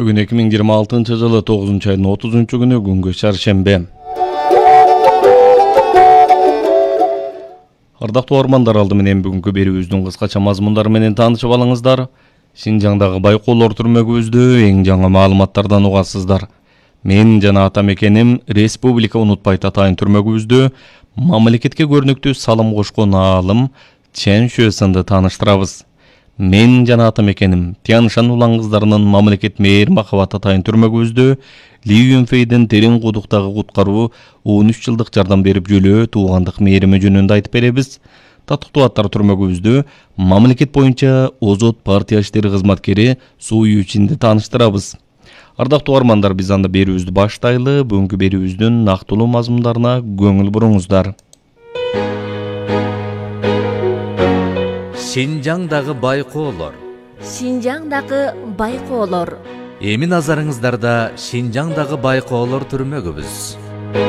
Бүгін 2026 жылы 9 айдың 30 күні күнгі шаршембе. Ардактуу ормандар алды менен бүгүнкү берүүбүздүн кыскача мазмундары менен таанышып алыңыздар. Шинжаңдагы байкоолор түрмөгүбүздү эң жаңы маалыматтардан угасыздар. Мен жана атамекеним Республика унутпайт атайын түрмөгүбүздү мамлекетке көрүнүктүү салым кошкон аалым Чен Шуэсынды тааныштырабыз. Мен жана атамекеним Тяншан улан кыздарынын мамлекет мээр махабат атайын түрмөгүбүздү Ли Юнфейдин терин кудуктагы куткаруу 13 жылдык жардам берип жүрүү туугандык мээрими жөнүндө айтып беребиз. Татыктуу аттар түрмөгүбүздү мамлекет боюнча Озот партия иштери кызматкери Суу Ючинди тааныштырабыз. Ардактуу армандар, биз анда берүүбүздү баштайлы. Бүгүнкү берүүбүздүн нактылуу мазмундарына көңүл буруңуздар. Шинжаңдагы байкоолор. Шинжаңдагы байкоолор. Эми назарыңыздарда Шинжаңдагы байкоолор түрмөгүбүз.